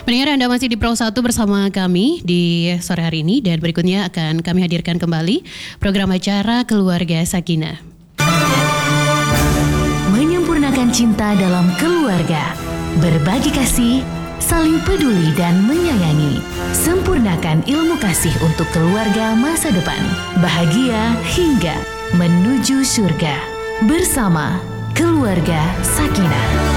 Pendengar, Anda masih di Pro 1 bersama kami di sore hari ini, dan berikutnya akan kami hadirkan kembali program acara Keluarga Sakinah. Menyempurnakan cinta dalam keluarga, berbagi kasih, saling peduli dan menyayangi. Sempurnakan ilmu kasih untuk keluarga masa depan, bahagia hingga menuju surga. Bersama Keluarga Sakinah.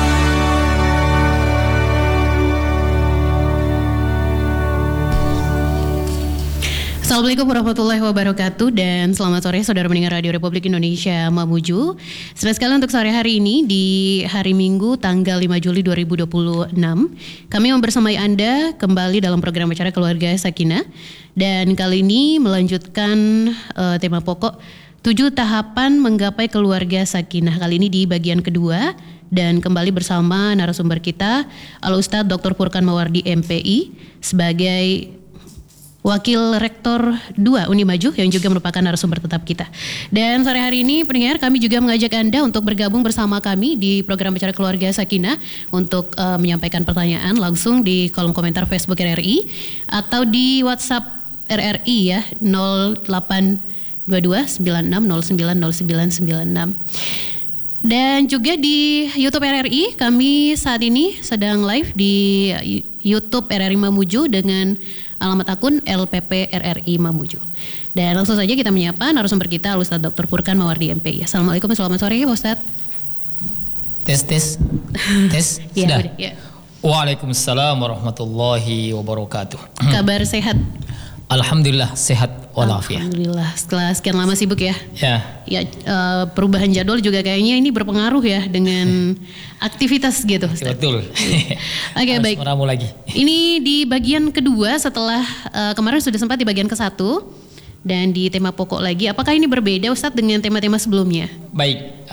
Assalamualaikum warahmatullahi wabarakatuh, dan selamat sore saudara pendengar Radio Republik Indonesia Mamuju. Senang sekali untuk sore hari ini di hari Minggu tanggal 5 Juli 2026 kami membersamai Anda kembali dalam program acara Keluarga Sakinah, dan kali ini melanjutkan tema pokok 7 tahapan menggapai keluarga sakinah. Kali ini di bagian kedua, dan kembali bersama narasumber kita Al-Ustadz Dr. Furqan Mawardi MPI sebagai Wakil Rektor 2 Unimaju yang juga merupakan narasumber tetap kita. Dan sore hari ini pendengar, kami juga mengajak Anda untuk bergabung bersama kami di program acara Keluarga Sakinah untuk menyampaikan pertanyaan langsung di kolom komentar Facebook RRI atau di WhatsApp RRI ya 082296090996. Dan juga di YouTube RRI, kami saat ini sedang live di YouTube RRI Mamuju dengan alamat akun LPP RRI Mamuju. Dan langsung saja kita menyapa narasumber kita, Ustadz Dr. Furqan Mawardi MPI. Assalamualaikum, selamat sore Pak Ustadz. Tes. Sudah? Ya. Waalaikumsalam warahmatullahi wabarakatuh. Kabar sehat? Alhamdulillah sehat walafiat. Alhamdulillah, setelah sekian lama sibuk ya. Ya, perubahan jadwal juga kayaknya ini berpengaruh ya dengan aktivitas gitu. betul. Oke, baik. Meramu lagi. Ini di bagian kedua setelah kemarin sudah sempat di bagian ke-1 dan di tema pokok lagi. Apakah ini berbeda Ustadz dengan tema-tema sebelumnya? Baik,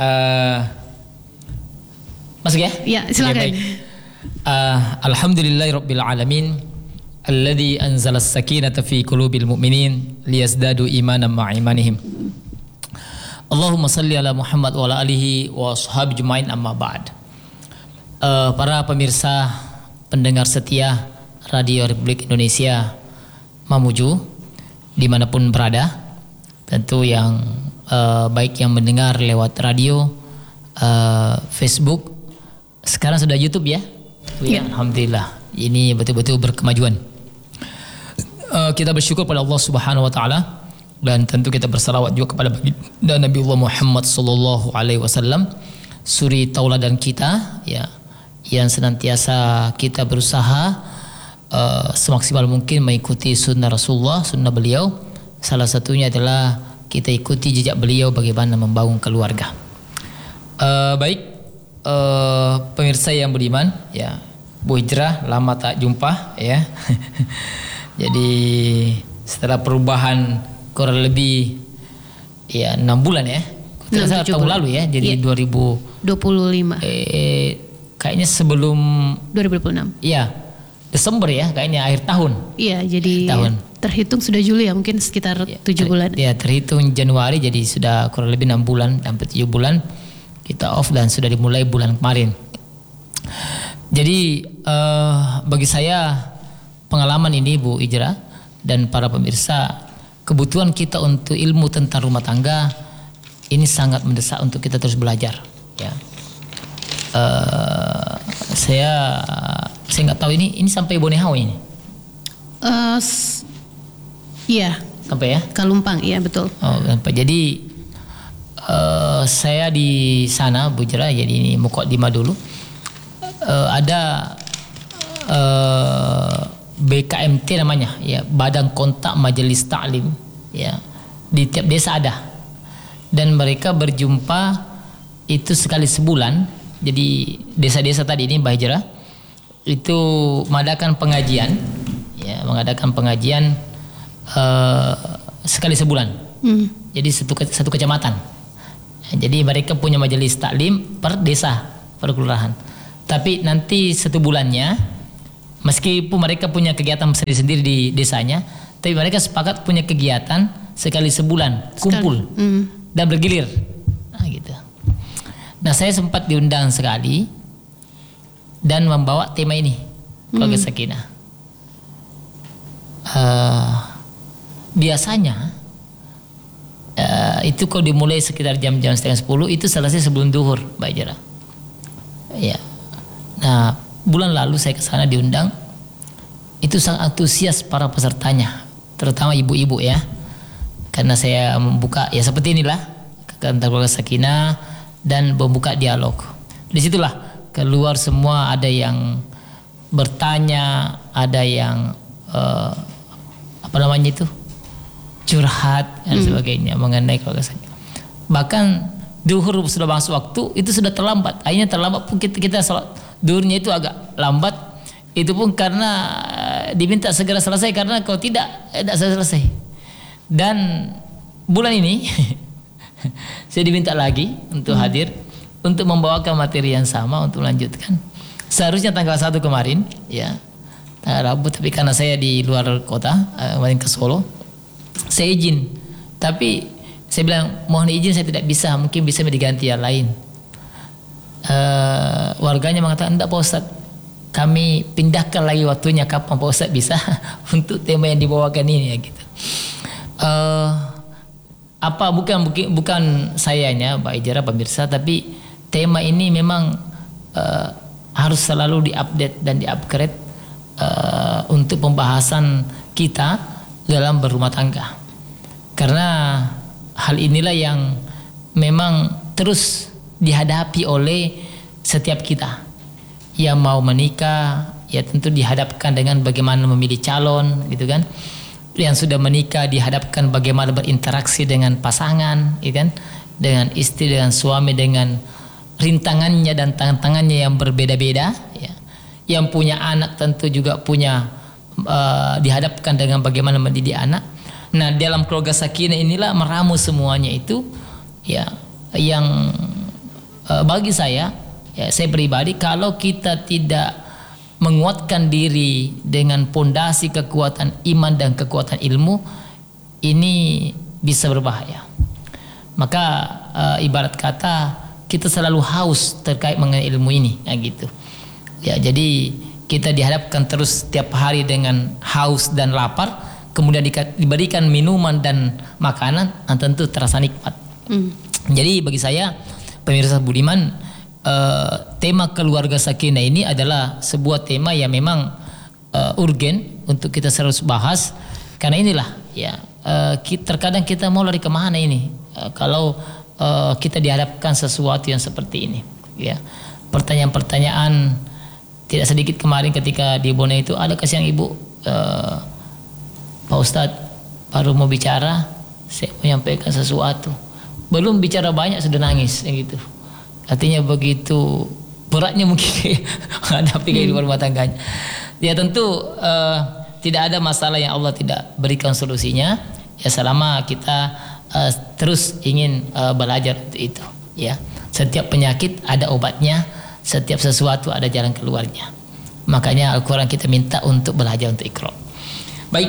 masuk ya? Ya, silakan. Baik. Alhamdulillahirabbil alamin. Alladzi anzala as-sakinata fi qulubil mu'minin liyazdadu imanan ma'a imanihim. Allahumma salli ala Muhammad wa ala alihi wa ashabi jumain amma ba'd. Para pemirsa pendengar setia Radio Republik Indonesia Mamuju dimanapun berada, tentu yang baik yang mendengar lewat radio, Facebook, sekarang sudah YouTube ya? Ya. Alhamdulillah, ini betul-betul berkemajuan. Kita bersyukur pada Allah Subhanahu wa taala, dan tentu kita bersalawat juga kepada Nabi Allah Muhammad sallallahu alaihi wasallam, suri tauladan kita ya, yang senantiasa kita berusaha semaksimal mungkin mengikuti sunnah Rasulullah, sunnah beliau. Salah satunya adalah kita ikuti jejak beliau bagaimana membangun keluarga. Baik, pemirsa yang beriman ya, Bu Hijrah, lama tak jumpa ya. Jadi setelah perubahan kurang lebih ya 6 bulan ya. Kita tahun lalu ya, jadi 2025. Kayaknya sebelum 2026. Iya. Desember ya, kayaknya akhir tahun. Iya, jadi terhitung sudah Juli ya, mungkin sekitar 7 bulan. Ya, terhitung Januari, jadi sudah kurang lebih 6 bulan sampai 7 bulan kita off, dan sudah dimulai bulan kemarin. Jadi bagi saya pengalaman ini Bu Ijra dan para pemirsa, kebutuhan kita untuk ilmu tentang rumah tangga ini sangat mendesak untuk kita terus belajar ya. Saya nggak tahu ini sampai Bonehau ini. Iya. Sampai ya? Kalumpang, iya betul. Oh, sampai. Jadi saya di sana Bu Ijra, jadi ini Muqaddimah dulu. Ada BKMT namanya ya, Badan Kontak Majelis Ta'lim ya, di tiap desa ada, dan mereka berjumpa itu sekali sebulan. Jadi desa-desa tadi ini Mbak Hijrah itu mengadakan pengajian ya, sekali sebulan. Jadi satu kecamatan. Jadi mereka punya majelis taklim per desa, per kelurahan. Tapi nanti 1 bulannya, meskipun mereka punya kegiatan sendiri-sendiri di desanya, tapi mereka sepakat punya kegiatan sekali sebulan, kumpul dan bergilir. Nah, gitu. Nah, saya sempat diundang sekali dan membawa tema ini. keluarga sakinah. Biasanya itu kalau dimulai sekitar jam-jam 9:30 itu selesai sebelum duhur, Mbak Ijra. Ya. Nah, bulan lalu saya ke sana diundang. Itu sangat antusias para pesertanya, terutama ibu-ibu ya. Karena saya membuka ya seperti inilah kantor keluarga sakinah dan membuka dialog. Disitulah keluar semua, ada yang bertanya, ada yang curhat dan sebagainya mengenai keluarga sakinah. Bahkan duhur sudah masuk waktu, itu sudah terlambat. Akhirnya terlambat pun kita salat duhurnya itu agak lambat. Itu pun karena diminta segera selesai, karena kalau tidak selesai. Dan bulan ini saya diminta lagi untuk hadir untuk membawakan materi yang sama untuk melanjutkan. Seharusnya tanggal 1 kemarin ya, tanggal Rabu, tapi karena saya di luar kota, kemarin ke Solo, saya izin. Tapi saya bilang mohon izin, saya tidak bisa, mungkin bisa diganti yang lain. Warganya mengatakan enggak Pak Ustadz, kami pindahkan lagi waktunya kapan Pak Ustadz bisa untuk tema yang dibawakan ini ya gitu. Bukan sayanya Mbak Ijra, pemirsa, tapi tema ini memang harus selalu diupdate dan diupgrade untuk pembahasan kita dalam berumah tangga. Karena hal inilah yang memang terus dihadapi oleh setiap kita yang mau menikah, ya tentu dihadapkan dengan bagaimana memilih calon, gitu kan. Yang sudah menikah dihadapkan bagaimana berinteraksi dengan pasangan, gitu kan, dengan istri, dengan suami, dengan rintangannya dan tantangannya yang berbeda-beda. Ya. Yang punya anak tentu juga punya dihadapkan dengan bagaimana mendidik anak. Nah, dalam keluarga sakinah inilah meramu semuanya itu, ya, yang bagi saya. Ya, saya pribadi, kalau kita tidak menguatkan diri dengan pondasi kekuatan iman dan kekuatan ilmu, ini bisa berbahaya. Maka ibarat kata kita selalu haus terkait mengenai ilmu ini, ya gitu. Ya, jadi kita dihadapkan terus setiap hari dengan haus dan lapar, kemudian diberikan minuman dan makanan, tentu terasa nikmat. Jadi bagi saya, pemirsa budiman, tema keluarga sakinah ini adalah sebuah tema yang memang urgen untuk kita terus bahas, karena inilah ya, terkadang kita mau lari kemana ini kalau kita dihadapkan sesuatu yang seperti ini ya. Pertanyaan-pertanyaan tidak sedikit kemarin ketika di Bone itu ada kasihan ibu, Pak Ustadz baru mau bicara, saya menyampaikan sesuatu, belum bicara banyak sudah nangis gitu. Artinya begitu beratnya mungkin menghadapi kehidupan rumah tangganya. Ya tentu tidak ada masalah yang Allah tidak berikan solusinya, ya selama kita terus ingin belajar untuk itu. Ya, setiap penyakit ada obatnya, setiap sesuatu ada jalan keluarnya. Makanya Al-Quran kita minta untuk belajar untuk Iqra. Baik,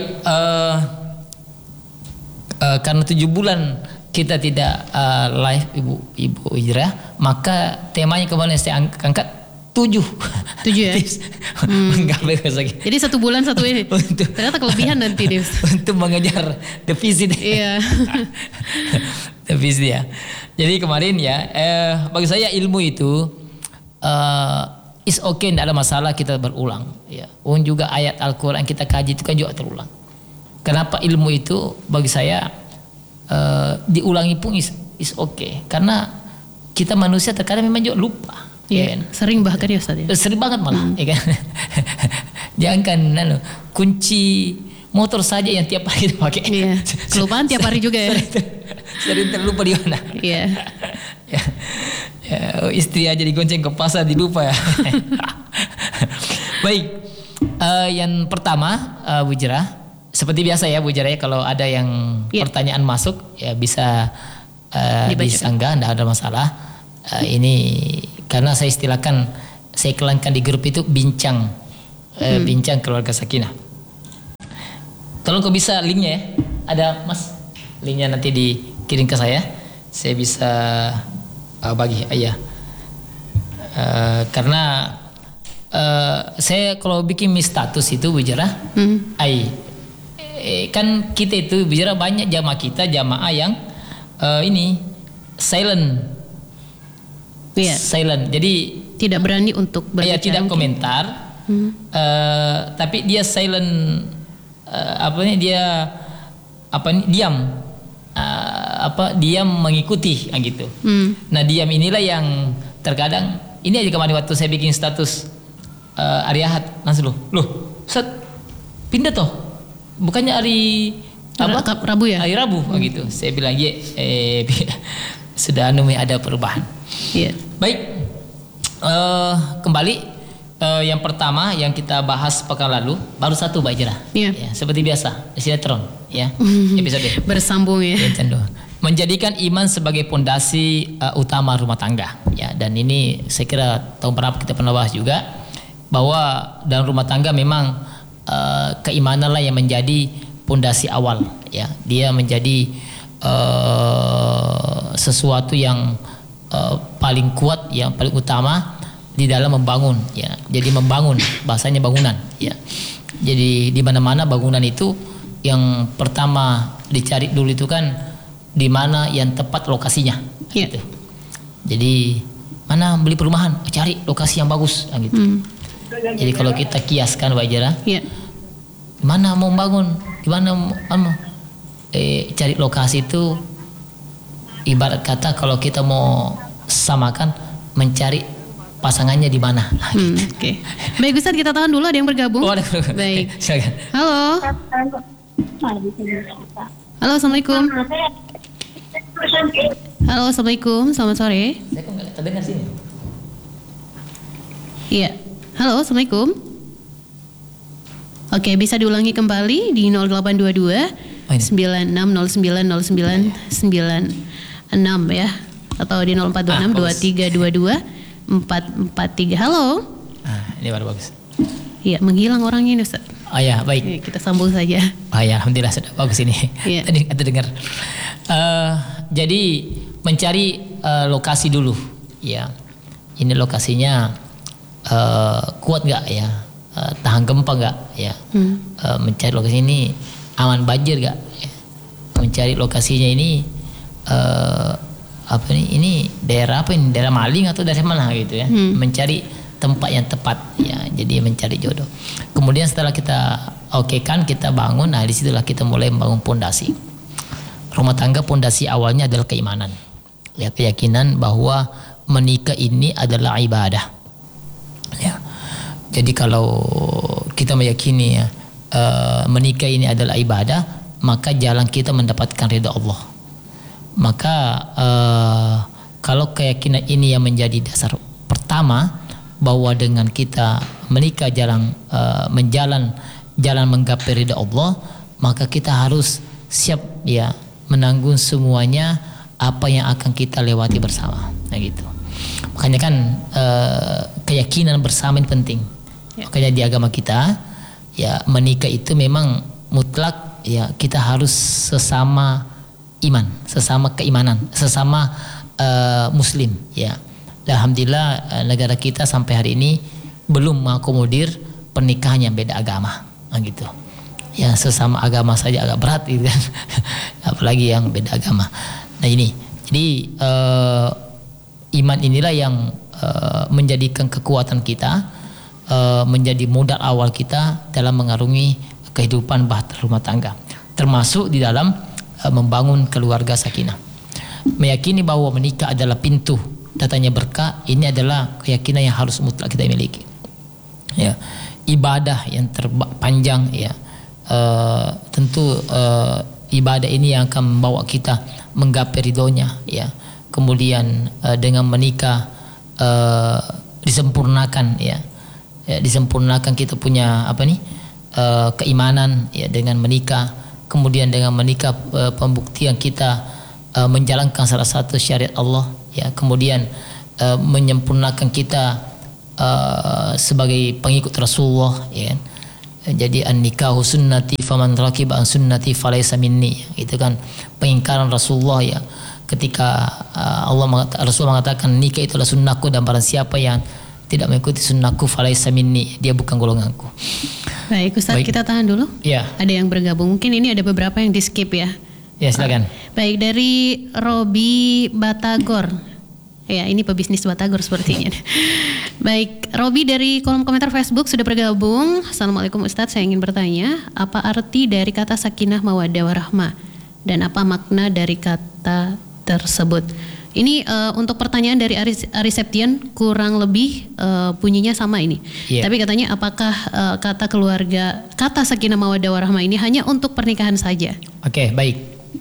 karena 7 bulan kita tidak live Ibu Ijra, maka temanya kemarin saya angkat 7 ya. Jadi 1 bulan 1 ini. Ternyata kelebihan nanti Div. Untuk mengejar defisit. Iya. Defisit ya. Jadi kemarin ya, bagi saya ilmu itu is okay, tidak ada masalah kita berulang. Ya. Juga ayat Al-Quran kita kaji itu kan juga terulang. Kenapa ilmu itu bagi saya diulangi pun is okay, karena kita manusia terkadang memang juga lupa. Iya, ya kan? Sering bahkan ya Ustaz ya. Sering banget malah, ya kan. Jangan kunci motor saja yang tiap hari kita pakai. Iya. Kelupaan tiap hari juga ya. Sering terlupa di mana. Iya. Ya, istri aja digonceng ke pasar dilupa ya. Baik, yang pertama Bu Ijra. Seperti biasa ya Bu Ijra, kalau ada yang pertanyaan masuk ya bisa disanggah, tidak ada masalah. Ini karena saya istilahkan, saya kelangkan di grup itu bincang keluarga sakinah. Tolong kok bisa linknya ya, ada Mas, linknya nanti dikirim ke saya bisa bagi ya. Karena saya kalau bikin status itu bicara kan kita itu bicara banyak jamaah yang ini silent. Iya. Silent. Jadi Tidak berani untuk berbicara. tidak mungkin. komentar. Tapi dia silent, diam. Diam mengikuti gitu. Nah, diam inilah yang terkadang ini aja kemarin waktu saya bikin status hari Ahad langsung loh set pindah toh, bukannya hari Rabu ya? Hari Rabu gitu. Saya bilang sudah ada perubahan. Iya. Baik, kembali yang pertama yang kita bahas pekan lalu baru satu Mbak Ijra. Iya. Ya, seperti biasa sinetron ya episode Bersambung ya. Nintendo. Menjadikan iman sebagai pondasi utama rumah tangga ya, dan ini saya kira tahun berapa kita pernah bahas juga bahwa dalam rumah tangga memang keimananlah yang menjadi pondasi awal ya, dia menjadi sesuatu yang paling kuat, yang paling utama di dalam membangun ya. Jadi membangun bahasanya bangunan ya. Jadi di mana-mana bangunan itu yang pertama dicari dulu itu kan di mana yang tepat lokasinya gitu. Jadi mana beli perumahan, cari lokasi yang bagus gitu. Jadi kalau kita kiaskan Mbak Ijra, mana mau bangun, di mana cari lokasi itu ibarat kata kalau kita mau samakan mencari pasangannya di mana. Oke. Baik Ustadz, kita tahan dulu, ada yang bergabung. Baik. Silakan. Halo. Halo, Assalamualaikum. Halo, Assalamualaikum. Selamat sore. Saya kok nggak terdengar sini. Iya. Halo, Assalamualaikum. Oke, bisa diulangi kembali di 0822 96090996 ya, atau di 0426 2322 443. Halo. Ini baru bagus. Iya, menghilang orangnya ini Ustaz. Oh ya, baik. Oke, kita sambung saja. Oh ya, alhamdulillah sudah bagus ini. Iya. Tadi nggak terdengar. Jadi mencari lokasi dulu, ya. Ini lokasinya kuat nggak ya, tahan gempa nggak ya. Mencari lokasi ini aman banjir nggak. Ya. Mencari lokasinya ini ini daerah apa ini, daerah maling atau daerah mana gitu ya. Mencari tempat yang tepat ya, jadi mencari jodoh. Kemudian setelah kita okekan, kita bangun, nah disitulah kita mulai membangun pondasi. Rumah tangga pondasi awalnya adalah keimanan ya, keyakinan bahwa menikah ini adalah ibadah ya. Jadi kalau kita meyakini ya, menikah ini adalah ibadah, maka jalan kita mendapatkan ridha Allah. Maka kalau keyakinan ini yang menjadi dasar pertama, bahwa dengan kita menikah jalan menggapai ridha Allah, maka kita harus siap ya menanggung semuanya apa yang akan kita lewati bersama. Nah gitu. Makanya kan keyakinan bersama ini penting. Makanya di agama kita ya menikah itu memang mutlak ya, kita harus sesama iman, sesama keimanan, sesama muslim ya. Alhamdulillah negara kita sampai hari ini belum mengakomodir pernikahan yang beda agama, nah gitu. Ya sesama agama saja agak berat gitu kan, apalagi yang beda agama. Nah ini, jadi iman inilah yang menjadikan kekuatan kita, menjadi modal awal kita dalam mengarungi kehidupan bahtera rumah tangga, termasuk di dalam membangun keluarga sakinah. Meyakini bahwa menikah adalah pintu datangnya berkah, ini adalah keyakinan yang harus mutlak kita miliki. Ya, ibadah yang terpanjang ya, tentu ibadah ini yang akan membawa kita menggapai ridhonya ya. Kemudian dengan menikah disempurnakan ya, disempurnakan kita punya keimanan ya dengan menikah. Kemudian dengan menikah pembuktian kita menjalankan salah satu syariat Allah ya, kemudian menyempurnakan kita sebagai pengikut Rasulullah ya kan. Jadi an-nikahu sunnati faman raqiba an sunnati falaysa minni, itu kan pengingkaran Rasulullah ya, ketika Rasul mengatakan nikah itulah sunnahku, dan barang siapa yang tidak mengikuti sunnahku falaisa minni, dia bukan golonganku. Baik Ustadz, Baik. kita tahan dulu. Ya, Ada yang bergabung, mungkin ini ada beberapa yang di skip ya. ya silakan. Baik, dari Robi Batagor. Ya, ini pebisnis Batagor sepertinya. Baik, Robi dari kolom komentar Facebook sudah bergabung. Assalamualaikum Ustadz, saya ingin bertanya, apa arti dari kata sakinah mawaddah warahmah dan apa makna dari kata tersebut? Ini untuk pertanyaan dari Ari Septian, kurang lebih bunyinya sama ini. Yeah. Tapi katanya apakah kata keluarga, kata sakinah mawaddah warahmah ini hanya untuk pernikahan saja? Oke, baik.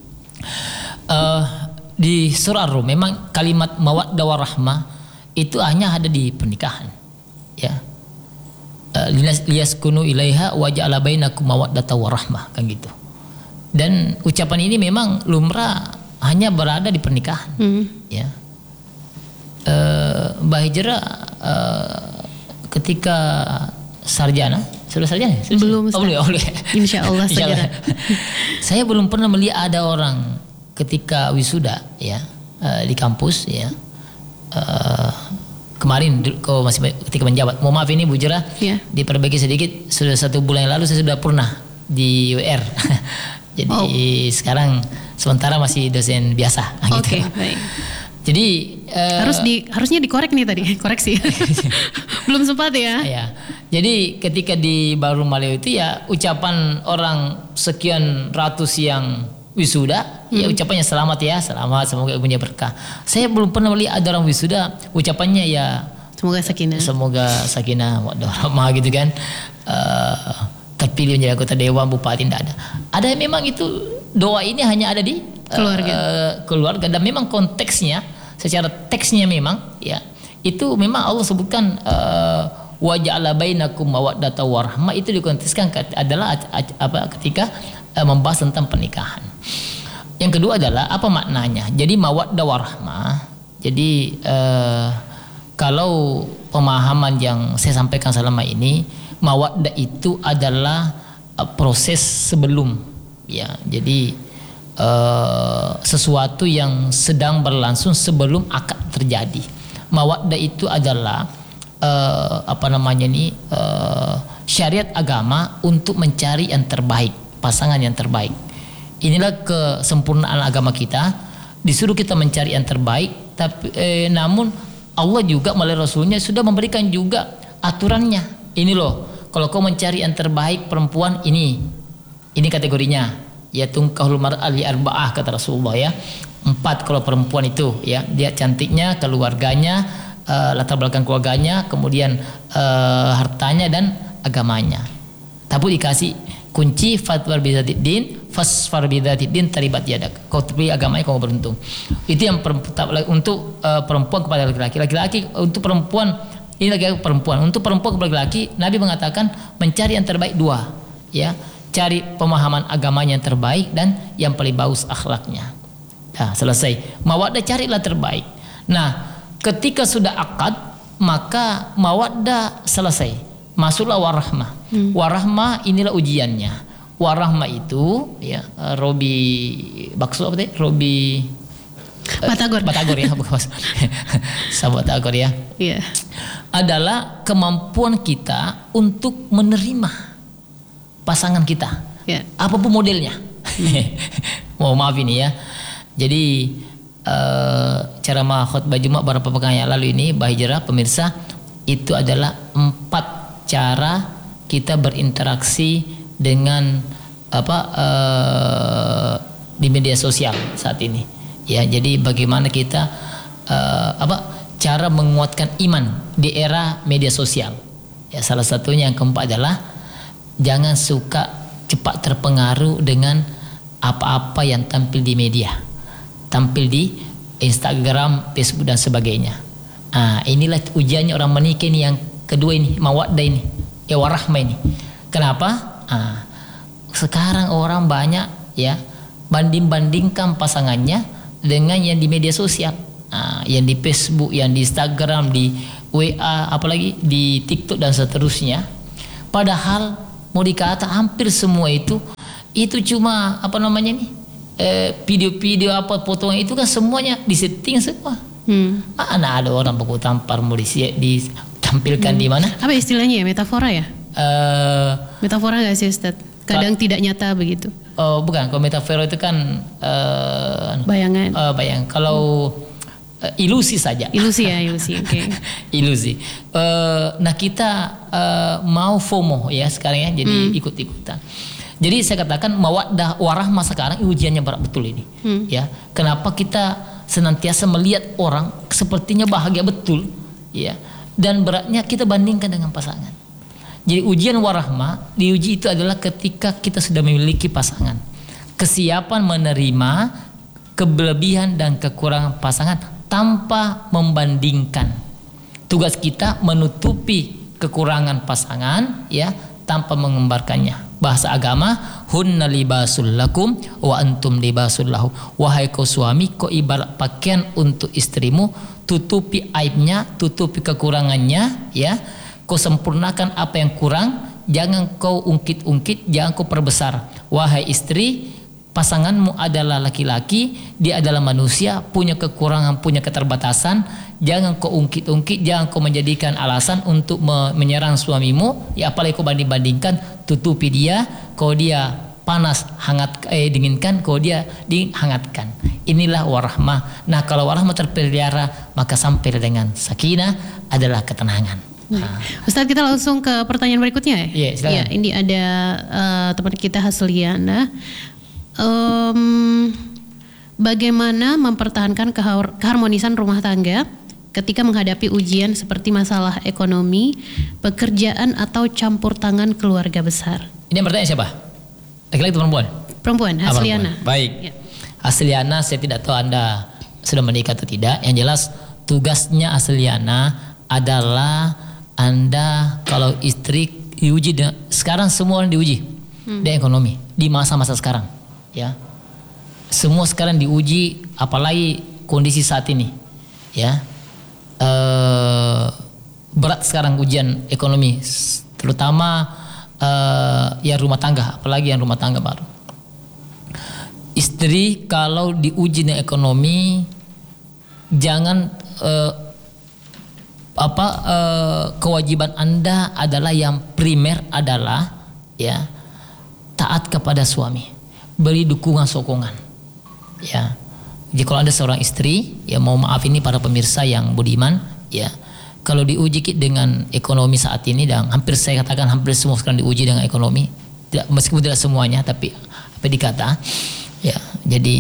Di surah Ar-Rum memang kalimat mawaddah warahmah itu hanya ada di pernikahan. Ya. Liyaskunu ilaiha wa ja'ala bainakum mawaddatan warahmah, kan gitu. Dan ucapan ini memang lumrah hanya berada di pernikahan. Ya. Mbak Hijrah ketika sarjana, sudah sarjana? Belum, Ustaz. Boleh. Insya Allah segera. Saya belum pernah melihat ada orang ketika wisuda ya di kampus ya. Kemarin kalau masih ketika menjabat, mohon maaf ini Bu Hijrah, Ya. diperbaiki sedikit, sudah 1 bulan yang lalu saya sudah pernah di WR. Jadi sekarang sementara masih dosen biasa. Oke, gitu. baik. Jadi Harusnya dikorek nih tadi, koreksi. Belum sempat ya. ya. Jadi ketika di Baru Maleo itu ya ucapan orang sekian ratus yang wisuda, ya ucapannya selamat ya, selamat, semoga punya berkah. Saya belum pernah melihat ada orang wisuda ucapannya ya Semoga sakinah. semoga sakinah mawaddah warahmah gitu kan. Terpilih menjadi anggota dewan, bupati, tidak ada. Ada memang itu doa ini hanya ada di keluarga dan memang konteksnya secara teksnya memang ya itu memang Allah sebutkan wa ja'ala bainakum mawaddatan warahmah, itu dikontekskan adalah ketika membahas tentang pernikahan. Yang kedua adalah apa maknanya? Jadi mawaddah warahmah. Jadi kalau pemahaman yang saya sampaikan selama ini, mawaddah itu adalah proses sebelum ya. Jadi sesuatu yang sedang berlangsung sebelum akad terjadi. Mawaddah itu adalah syariat agama untuk mencari yang terbaik, pasangan yang terbaik. Inilah kesempurnaan agama kita. Disuruh kita mencari yang terbaik, tapi namun Allah juga melalui Rasulnya sudah memberikan juga aturannya. Ini loh, kalau kau mencari yang terbaik perempuan ini kategorinya. Ya tungkahul mar'ah li arba'ah, kata Rasulullah ya. 4 kalau perempuan itu ya, dia cantiknya, keluarganya, latar belakang keluarganya, kemudian hartanya dan agamanya. Tapi dikasih kunci fatwar bidzatiddin fasfar bidzatiddin taribat yadak. Kau pilih agamanya kau beruntung. Itu yang untuk perempuan kepada laki-laki. Laki-laki untuk perempuan, ini laki-laki perempuan. Untuk perempuan kepada laki-laki, Nabi mengatakan mencari yang terbaik 2 ya. Cari pemahaman agamanya yang terbaik dan yang paling bagus akhlaknya. Nah, selesai. Mawaddah carilah terbaik. Nah, ketika sudah akad, maka mawaddah selesai. Masuklah warahmah. Warahmah inilah ujiannya. Warahmah itu ya Robi bakso apa tadi? Robi Batagor ya, sahabat Batagor ya. Iya. Adalah kemampuan kita untuk menerima pasangan kita, Ya. apapun modelnya. Mohon maaf ini ya. Jadi ceramah khutbah Jumat beberapa pekan yang lalu ini, Mbak Hijrah, pemirsa, itu adalah 4 cara kita berinteraksi dengan di media sosial saat ini. Ya, jadi bagaimana kita cara menguatkan iman di era media sosial. Ya, salah satunya yang keempat adalah jangan suka cepat terpengaruh dengan apa-apa yang tampil di media, tampil di Instagram, Facebook dan sebagainya. Inilah ujiannya orang menikah ini yang kedua ini, mawaddah ini, ya warahmah ini. Kenapa? Sekarang orang banyak ya banding-bandingkan pasangannya dengan yang di media sosial, yang di Facebook, yang di Instagram, di WA, apalagi di TikTok dan seterusnya. Padahal mau dikata hampir semua itu cuma video-video potongan itu kan semuanya disetting semua. Mana ada orang baku tampar mau ditampilkan di mana? Apa istilahnya ya, metafora ya? Eh, Metafora nggak sih Ustadz? Kadang tidak nyata begitu. oh bukan, kalau metafora itu kan Bayangan. bayang. Kalau ilusi saja. Ilusi ya, ilusi. Oke. Ilusi. Nah kita mau FOMO ya sekarang ya, jadi ikut-ikutan. Jadi saya katakan mawaddah warahmah sekarang ujiannya berat betul ini. Ya, kenapa kita senantiasa melihat orang sepertinya bahagia betul, ya, dan beratnya kita bandingkan dengan pasangan. Jadi ujian warahmah diuji itu adalah ketika kita sudah memiliki pasangan, kesiapan menerima kelebihan dan kekurangan pasangan tanpa membandingkan. Tugas kita menutupi kekurangan pasangan ya tanpa mengembarkannya. Bahasa agama, hunna libasul lakum wa antum libasul lahum. Wahai kau suami, kau ibarat pakaian untuk istrimu, tutupi aibnya, tutupi kekurangannya ya. Kau sempurnakan apa yang kurang, jangan kau ungkit-ungkit, jangan kau perbesar. Wahai istri, pasanganmu adalah laki-laki, dia adalah manusia, punya kekurangan, punya keterbatasan. Jangan kau ungkit-ungkit, jangan kau menjadikan alasan untuk menyerang suamimu. Ya apalagi kau banding-bandingkan, tutupi dia. Kalau dia panas, dinginkan. Kalau dia dingin, hangatkan. Inilah warahmah. Nah kalau warahmah terpelihara, maka sampai dengan sakinah adalah ketenangan. Ustadz, kita langsung ke pertanyaan berikutnya ya? Iya, silakan. Ya, ini ada teman kita Hasliana. Bagaimana mempertahankan keharmonisan rumah tangga ketika menghadapi ujian seperti masalah ekonomi, pekerjaan atau campur tangan keluarga besar? Ini yang bertanya siapa? Laki-laki atau perempuan? Perempuan, Hasliana. Perempuan. Baik. Ya. Hasliana, saya tidak tahu Anda sudah menikah atau tidak. Yang jelas tugasnya Hasliana adalah Anda kalau istri diuji sekarang semua orang diuji dengan ekonomi di masa-masa sekarang ya. Semua sekarang diuji apalagi kondisi saat ini ya. Berat sekarang ujian ekonomi terutama ya rumah tangga, apalagi yang rumah tangga baru. Istri kalau diuji dengan ekonomi jangan kewajiban Anda adalah yang primer adalah ya taat kepada suami, beri dukungan sokongan ya. Jadi kalau Anda seorang istri ya, mau maaf ini para pemirsa yang budiman ya, kalau diuji dengan ekonomi saat ini, dan hampir saya katakan hampir semua sekarang diuji dengan ekonomi, tidak, meskipun tidak semuanya tapi apa dikata ya, jadi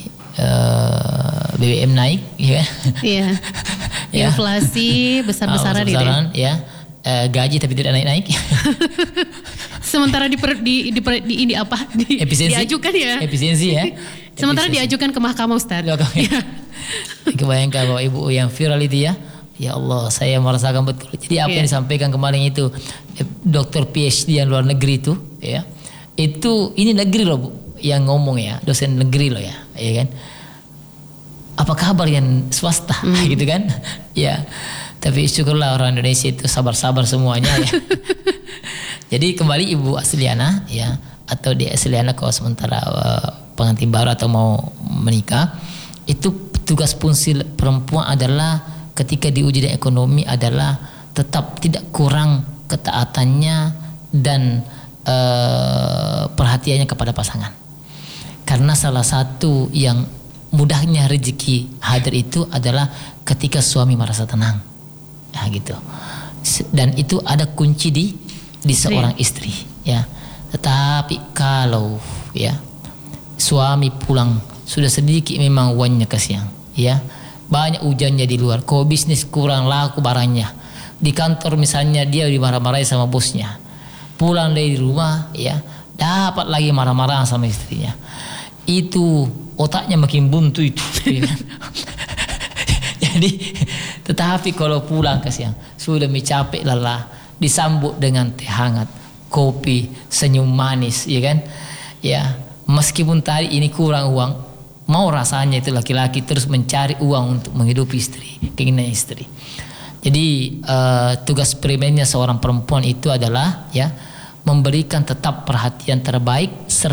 BBM naik ya. Iya. Ya. Inflasi besar-besaran gitu ya. Gaji tapi tidak naik-naik. Sementara efisiensi, diajukan ya. Efisiensi ya. Sementara diajukan ke mahkamah Ustaz. Ya. Kebayangkan bahwa ibu yang viral itu ya. Ya Allah, saya merasakan betul. Jadi apa yang disampaikan kemarin itu dokter PhD yang luar negeri itu ya. Itu ini negeri loh Bu yang ngomong ya, dosen negeri loh ya kan. Apa kabar yang swasta gitu kan ya. Tapi syukurlah orang Indonesia itu sabar-sabar semuanya ya. Jadi kembali Ibu Hasliana ya, atau di Hasliana kalau sementara pengantin baru atau mau menikah, itu tugas fungsi perempuan adalah ketika diuji dengan ekonomi adalah tetap tidak kurang ketaatannya dan perhatiannya kepada pasangan. Karena salah satu yang mudahnya rezeki hadir itu adalah ketika suami merasa tenang, ya gitu. Dan itu ada kunci di seorang istri, ya. Tetapi kalau ya suami pulang sudah sedikit memang uangnya kesiang, ya, banyak hujannya di luar, kok bisnis kurang laku barangnya, di kantor misalnya dia dimarah-marahi sama bosnya, pulang dari rumah, ya, dapat lagi marah-marah sama istrinya. Itu otaknya makin buntu itu. Ya. Jadi tetapi kalau pulang ke siang sudah capek lelah, disambut dengan teh hangat, kopi, senyum manis, ya kan? Ya, meskipun tadi ini kurang uang, mau rasanya itu laki-laki terus mencari uang untuk menghidupi istri, keinginan istri. Jadi tugas primernya seorang perempuan itu adalah ya memberikan tetap perhatian terbaik